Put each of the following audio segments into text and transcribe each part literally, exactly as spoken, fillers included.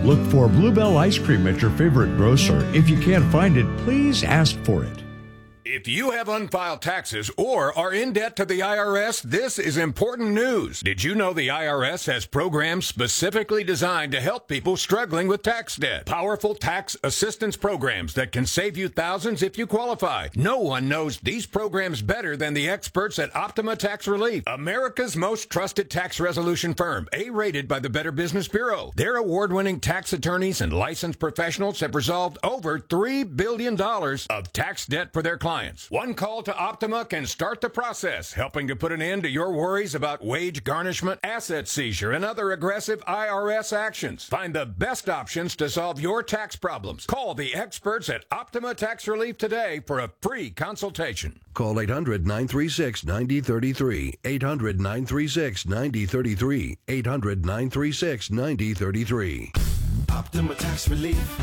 Look for Bluebell ice cream at your favorite grocer. If you can't find it, please ask for it. If you have unfiled taxes or are in debt to the I R S, this is important news. Did you know the I R S has programs specifically designed to help people struggling with tax debt? Powerful tax assistance programs that can save you thousands if you qualify. No one knows these programs better than the experts at Optima Tax Relief, America's most trusted tax resolution firm, A-rated by the Better Business Bureau. Their award-winning tax attorneys and licensed professionals have resolved over three billion dollars of tax debt for their clients. One call to Optima can start the process, helping to put an end to your worries about wage garnishment, asset seizure, and other aggressive I R S actions. Find the best options to solve your tax problems. Call the experts at Optima Tax Relief today for a free consultation. Call eight hundred, nine three six, nine zero three three, eight hundred, nine three six, nine zero three three, eight hundred, nine three six, nine zero three three. Optima Tax Relief.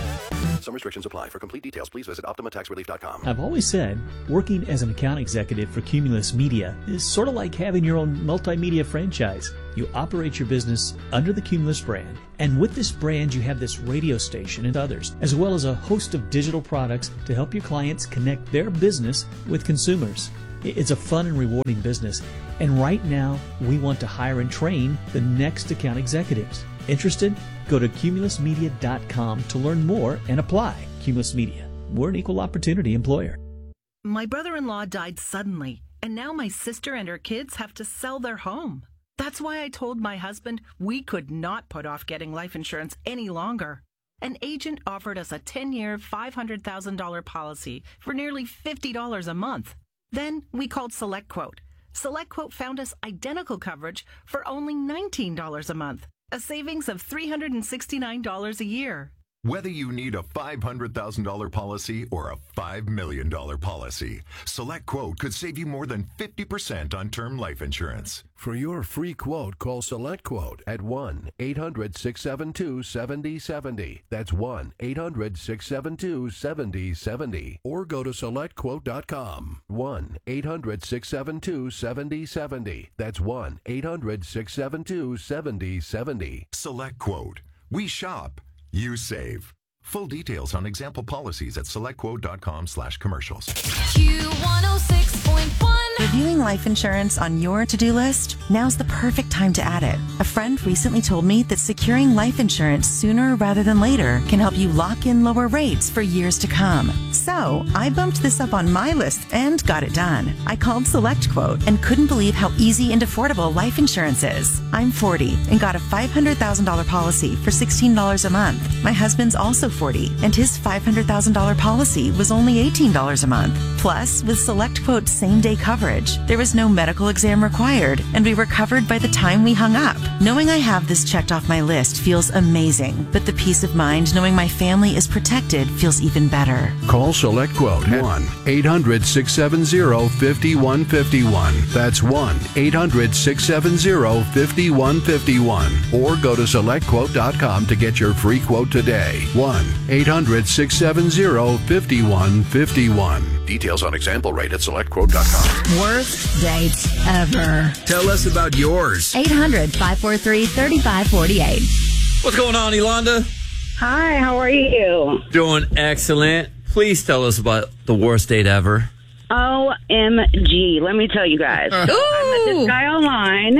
Some restrictions apply. For complete details, please visit Optima Tax Relief dot com. I've always said working as an account executive for Cumulus Media is sort of like having your own multimedia franchise. You operate your business under the Cumulus brand, and with this brand you have this radio station and others, as well as a host of digital products to help your clients connect their business with consumers. It's a fun and rewarding business, and right now we want to hire and train the next account executives. Interested? Go to Cumulus Media dot com to learn more and apply. Cumulus Media. We're an equal opportunity employer. My brother-in-law died suddenly, and now my sister and her kids have to sell their home. That's why I told my husband we could not put off getting life insurance any longer. An agent offered us a ten-year, five hundred thousand dollars policy for nearly fifty dollars a month. Then we called SelectQuote. SelectQuote found us identical coverage for only nineteen dollars a month. A savings of three hundred sixty-nine dollars a year. Whether you need a five hundred thousand dollars policy or a five million dollars policy, SelectQuote could save you more than fifty percent on term life insurance. For your free quote, call SelectQuote at one eight hundred, six seven two, seven zero seven zero. That's one eight hundred, six seven two, seven zero seven zero. Or go to Select Quote dot com. one eight hundred, six seven two, seven zero seven zero. That's one eight hundred, six seven two, seven zero seven zero. SelectQuote. We shop. You save. Full details on example policies at selectquote dot com slash commercials. Q one oh six point one. Reviewing life insurance on your to-do list? Now's the perfect time to add it. A friend recently told me that securing life insurance sooner rather than later can help you lock in lower rates for years to come. So I bumped this up on my list and got it done. I called SelectQuote and couldn't believe how easy and affordable life insurance is. I'm forty and got a five hundred thousand dollars policy for sixteen dollars a month. My husband's also forty and his five hundred thousand dollars policy was only eighteen dollars a month. Plus, with SelectQuote's same-day coverage, there was no medical exam required, and we were covered by the time we hung up. Knowing I have this checked off my list feels amazing, but the peace of mind knowing my family is protected feels even better. Call SelectQuote at one eight hundred, six seven zero, five one five one. That's one eight hundred, six seven zero, five one five one. Or go to Select Quote dot com to get your free quote today. one eight hundred, six seven zero, five one five one. Details on example rate at Select Quote dot com. Worst dates ever. Tell us about yours. eight hundred, five four three, three five four eight. What's going on, Yolanda? Hi, how are you? Doing excellent. Please tell us about the worst date ever. O M G. Let me tell you guys. I met this guy online.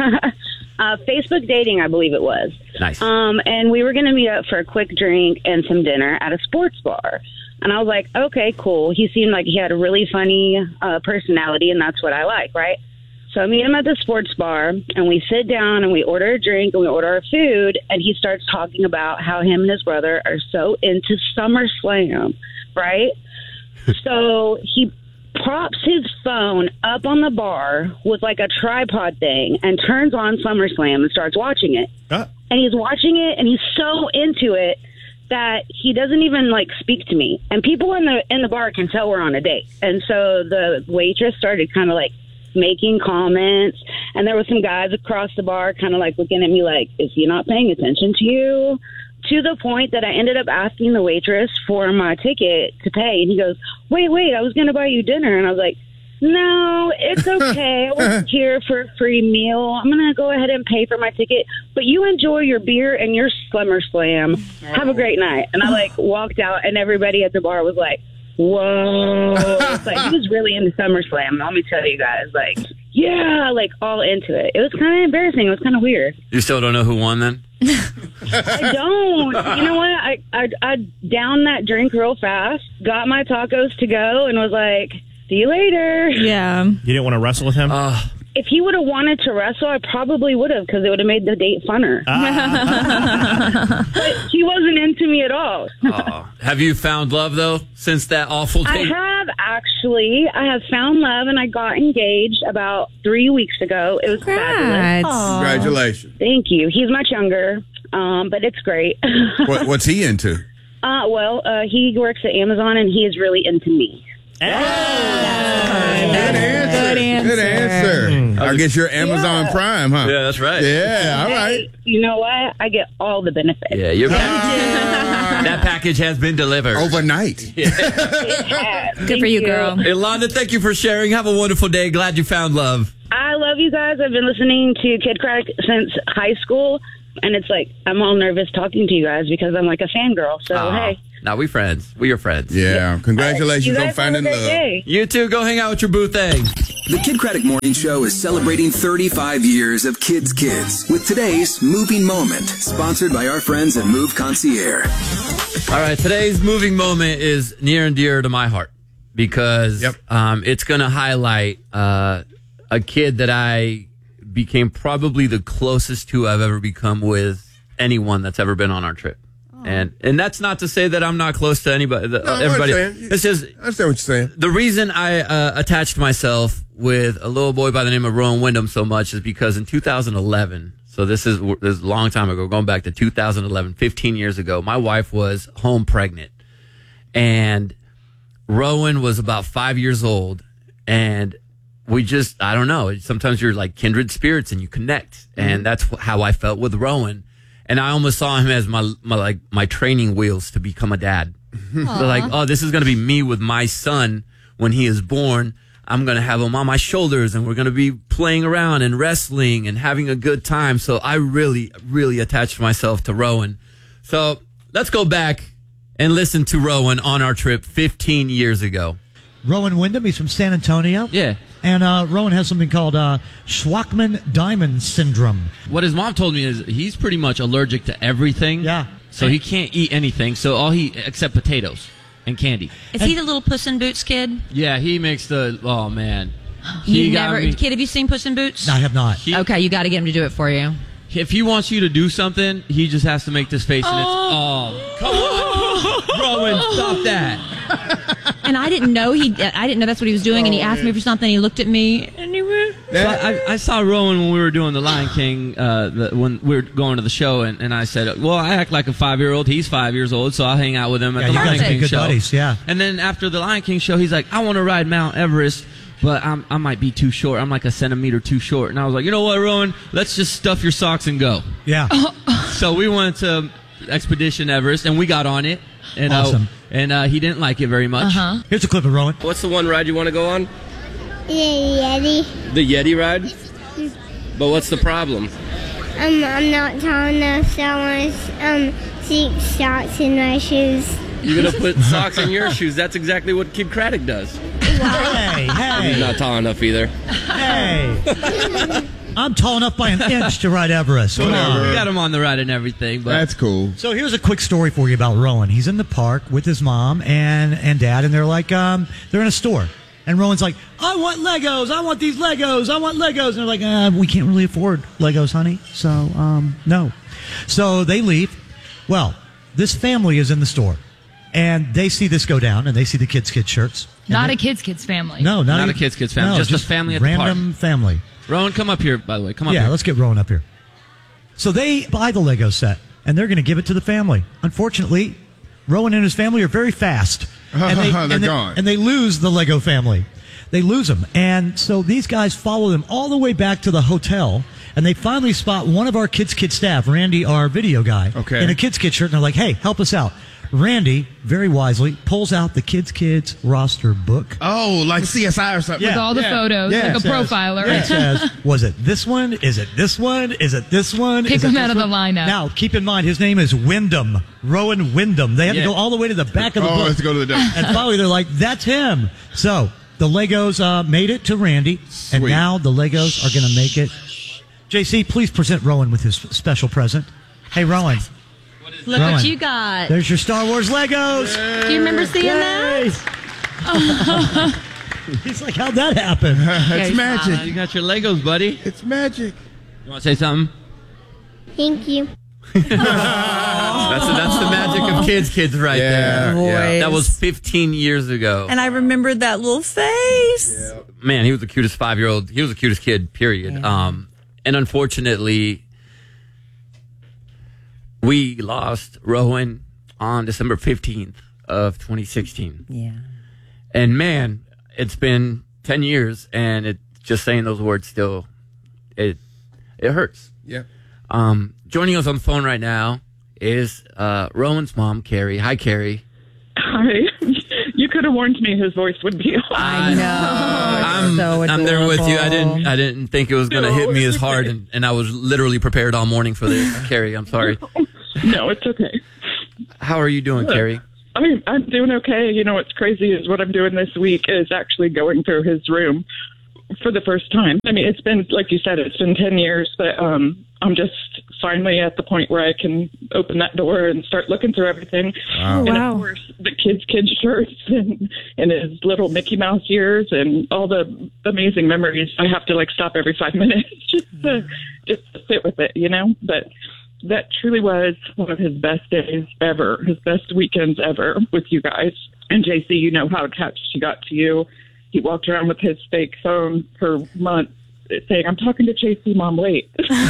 uh, Facebook dating, I believe it was. Nice. Um, and we were going to meet up for a quick drink and some dinner at a sports bar. And I was like, okay, cool. He seemed like he had a really funny uh, personality, and that's what I like, right? So I meet him at the sports bar, and we sit down, and we order a drink, and we order our food, and he starts talking about how him and his brother are so into SummerSlam, right? So he props his phone up on the bar with like a tripod thing and turns on SummerSlam and starts watching it. Uh. And he's watching it, and he's so into it that he doesn't even like speak to me. And people in the in the bar can tell we're on a date. And so the waitress started kind of like making comments, and there were some guys across the bar kind of like looking at me like, is he not paying attention to you? To the point that I ended up asking the waitress for my ticket to pay, and he goes, wait, wait, I was going to buy you dinner. And I was like, no, it's okay. I was here for a free meal. I'm going to go ahead and pay for my ticket. But you enjoy your beer and your Slimmer Slam. Have a great night. And I, like, walked out, and everybody at the bar was like, whoa. It's like, he was really into SummerSlam. Let me tell you guys. Like, yeah, like, all into it. It was kind of embarrassing. It was kind of weird. You still don't know who won then? I don't. You know what? I, I, I downed that drink real fast, got my tacos to go, and was like, see you later. Yeah. You didn't want to wrestle with him? Uh, if he would have wanted to wrestle, I probably would have, because it would have made the date funner. Ah. But he wasn't into me at all. Oh. Have you found love, though, since that awful I date? have, actually. I have found love, and I got engaged about three weeks ago. It was fabulous. Aww. Congratulations. Thank you. He's much younger, um, but it's great. what, what's he into? Uh, well, uh, he works at Amazon, and he is really into me. Good answer. Good answer. Good answer. Mm. I guess you're Amazon Yeah. Prime, huh? Yeah, that's right. Yeah, all right. Hey, you know what? I get all the benefits. Yeah, you're that package has been delivered. Overnight. It has. Good Thank for you, girl. Ilana, thank you for sharing. Have a wonderful day. Glad you found love. I love you guys. I've been listening to Kid Craddock since high school, and it's like I'm all nervous talking to you guys because I'm like a fangirl. So, Aw. hey. Now we friends. We are friends. Yeah. Congratulations You on guys finding have a great love. day. You too. Go hang out with your boo thing. The Kid Craddock Morning Show is celebrating thirty-five years of Kids Kids with today's Moving Moment, sponsored by our friends at Move Concierge. All right. Today's moving moment is near and dear to my heart because Yep. um, it's going to highlight uh, a kid that I became probably the closest to I've ever become with anyone that's ever been on our trip. And and that's not to say that I'm not close to anybody. The, No, everybody. I understand. It's just I understand what you're saying. the reason I uh, attached myself with a little boy by the name of Rowan Wyndham so much is because in two thousand eleven, so this is this is a long time ago, going back to two thousand eleven, fifteen years ago, my wife was home pregnant, and Rowan was about five years old, and we just I don't know. Sometimes you're like kindred spirits and you connect, and that's how I felt with Rowan. And I almost saw him as my, my like my training wheels to become a dad. So like, oh, this is going to be me with my son when he is born. I'm going to have him on my shoulders, and we're going to be playing around and wrestling and having a good time. So I really, really attached myself to Rowan. So let's go back and listen to Rowan on our trip fifteen years ago. Rowan Wyndham, he's from San Antonio. Yeah. And uh, Rowan has something called uh, Schwachman-Diamond syndrome. What his mom told me is he's pretty much allergic to everything. Yeah. So he can't eat anything. So all he except potatoes and candy. Is he the little Puss in Boots kid? Yeah, he makes the. Oh man. You He got never, me- kid. Have you seen Puss in Boots? I have not. He- Okay, you got to get him to do it for you. If he wants you to do something, he just has to make this face, and it's oh, come on, Rowan, stop that. And I didn't know he. I didn't know that's what he was doing. And he asked me for something. He looked at me, and he went. So I, I saw Rowan when we were doing the Lion King, uh, the, when we were going to the show, and, and I said, well, I act like a five-year-old. He's five years old, so I'll hang out with him at Yeah, the you Lion guys be King good show. buddies, yeah. And then after the Lion King show, he's like, I want to ride Mount Everest, but I'm, I might be too short. I'm like a centimeter too short. And I was like, you know what, Rowan? Let's just stuff your socks and go. Yeah. So we went to Expedition Everest, and we got on it. And, Awesome. Uh, and uh, he didn't like it very much. Uh-huh. Here's a clip of Rowan. What's the one ride you want to go on? The Yeti. The Yeti ride? But what's the problem? Um, I'm not tall enough, so I want to um, seek socks in my shoes. You're going to put socks in your shoes. That's exactly what Kid Craddock does. Hey, hey. He's not tall enough either. Hey. I'm tall enough by an inch to ride Everest. Come on. We got him on the ride and everything. But That's cool. So here's a quick story for you about Rowan. He's in the park with his mom and, and dad, and they're like, um, they're in a store. And Rowan's like, I want Legos. I want these Legos. I want Legos. And they're like, uh, we can't really afford Legos, honey. So, um, no. So they leave. Well, this family is in the store. And they see this go down, and they see the kids' kids shirts. Not they, a kids' kids family. No, not, Not even, a kids' kids family, no, just a family at the park. random family. Rowan, come up here, by the way. Come up yeah, here. let's get Rowan up here. So they buy the Lego set, and they're going to give it to the family. Unfortunately, Rowan and his family are very fast. And they, They're and they, gone. And they lose the Lego family. They lose them. And so these guys follow them all the way back to the hotel, And they finally spot one of our Kids Kid staff, Randy, our video guy, Okay. in a Kids Kid shirt. And they're like, hey, help us out. Randy, very wisely, pulls out the Kids Kids roster book. Oh, like C S I or something. With all the photos, like a It says- profiler. It says, was it this one? Is it this one? Is it this one? Pick Is it him this out of the one? lineup. Now, keep in mind, his name is Wyndham. Rowan Wyndham. They had Yeah. to go all the way to the back of the Oh, book. let's go to the dump. And finally, they're like, that's him. So, the Legos uh, made it to Randy, and Sweet. now the Legos are going to make it. J C, please present Rowan with his special present. Hey, Rowan. Look Rowan, what you got. There's your Star Wars Legos. Do you remember seeing Yay. that? He's like, how'd that happen? It's he's magic. smiling. You got your Legos, buddy. It's magic. You want to say something? Thank you. That's that's the magic of kids, kids, right Yeah, there. yeah. That was fifteen years ago. And I remembered that little face. Man, he was the cutest five year old. He was the cutest kid. Period. Um, and unfortunately, we lost Rowan on December fifteenth of twenty sixteen. Yeah. And man, it's been ten years, and it just saying those words still, it it hurts. Yeah. Um, joining us on the phone right now is uh, Rowan's mom, Carrie. Hi, Carrie. Hi. You could have warned me his voice would be on. I know. I'm, so I'm there with you. I adorable. didn't I didn't think it was going to No, hit me as it's hard, okay. and, and I was literally prepared all morning for this. Carrie, I'm sorry. No, it's okay. How are you doing, Look, Carrie? I mean, I'm doing okay. You know, what's crazy is what I'm doing this week is actually going through his room for the first time. I mean, it's been, like you said, it's been ten years, but um, I'm just finally at the point where I can open that door and start looking through everything. Wow. And Wow. of course, the kids' kids shirts and, and his little Mickey Mouse ears and all the amazing memories. I have to like stop every five minutes just to just to sit with it, you know. But that truly was one of his best days ever, his best weekends ever with you guys. And J C, you know how attached he got to you. He walked around with his fake phone for months saying, I'm talking to J C, Mom, wait.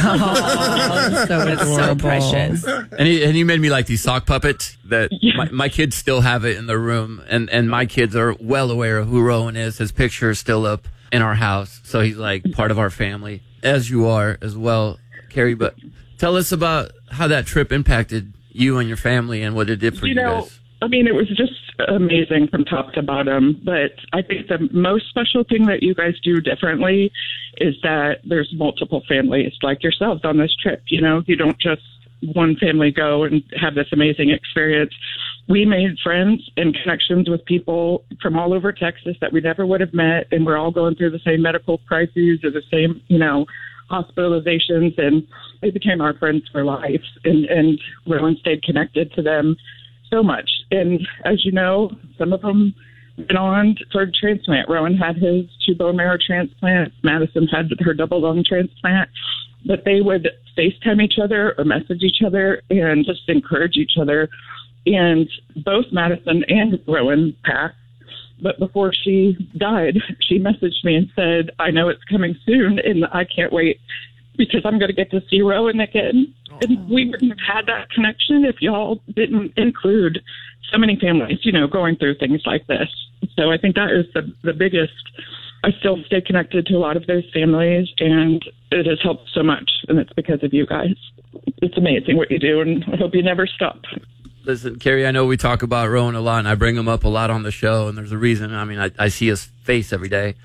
Oh, so adorable. So precious. And he, and he made me like these sock puppets that my, my kids still have it in their room, and, and my kids are well aware of who Rowan is. His picture is still up in our house, so he's like part of our family, as you are as well, Carrie. But tell us about how that trip impacted you and your family and what it did for you, You know, guys. I mean, it was just amazing from top to bottom. But I think the most special thing that you guys do differently is that there's multiple families like yourselves on this trip. You know, you don't just one family go and have this amazing experience. We made friends and connections with people from all over Texas that we never would have met. And we're all going through the same medical crises or the same, you know, hospitalizations. And they became our friends for life. And, and Rowan stayed connected to them so much. And as you know, some of them went on for a transplant. Rowan had his two bone marrow transplants. Madison had her double lung transplant. But they would FaceTime each other or message each other and just encourage each other. And both Madison and Rowan passed. But before she died, she messaged me and said, I know it's coming soon, and I can't wait because I'm going to get to see Rowan again. And we wouldn't have had that connection if y'all didn't include so many families, you know, going through things like this. So I think that is the, the biggest. I still stay connected to a lot of those families, and it has helped so much, and it's because of you guys. It's amazing what you do, and I hope you never stop. Listen, Carrie, I know we talk about Rowan a lot, and I bring him up a lot on the show, and there's a reason. I mean, I, I see his face every day.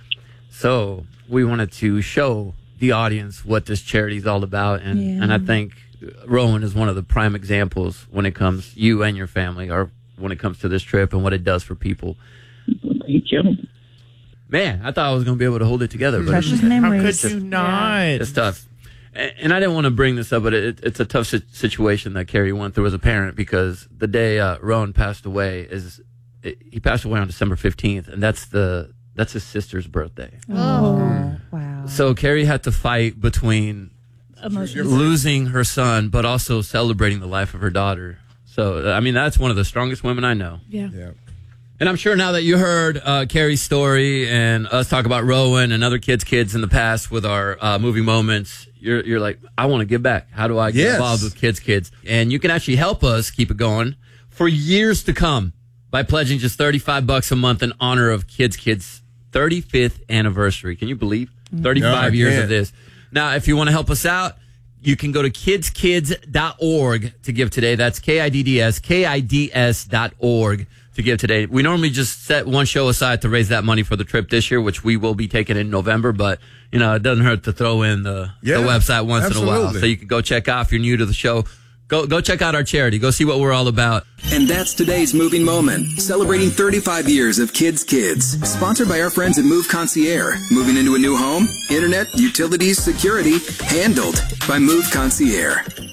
So we wanted to show the audience what this charity is all about, and, Yeah. and I think Rowan is one of the prime examples when it comes, you and your family, or when it comes to this trip and what it does for people. Thank you. Man, I thought I was going to be able to hold it together. But Precious it's, memories. How could you not? it's tough. And, and I didn't want to bring this up, but it, it's a tough si- situation that Carrie went through as a parent, because the day uh, Rowan passed away is it, he passed away on December fifteenth, and that's the that's his sister's birthday. Oh, wow. So Carrie had to fight between Emotions. losing her son, but also celebrating the life of her daughter. So, I mean, that's one of the strongest women I know. Yeah. Yeah. And I'm sure now that you heard uh, Carrie's story and us talk about Rowan and other kids' kids in the past with our uh, movie moments, you're you're like, I want to give back. How do I get Yes. involved with kids' kids? And you can actually help us keep it going for years to come by pledging just thirty-five bucks a month in honor of Kids Kids' thirty-fifth anniversary. Can you believe? thirty-five No, I years can't. of this. Now, if you want to help us out, you can go to kids kids dot org to give today. That's K I D D S, K I D S dot org to give today. We normally just set one show aside to raise that money for the trip this year, which we will be taking in November. But, you know, it doesn't hurt to throw in the, Yeah, the website once absolutely. in a while. So you can go check out if you're new to the show. Go go check out our charity. Go see what we're all about. And that's today's moving moment, celebrating thirty-five years of Kids Kids. Sponsored by our friends at Move Concierge. Moving into a new home? Internet, utilities, security, handled by Move Concierge.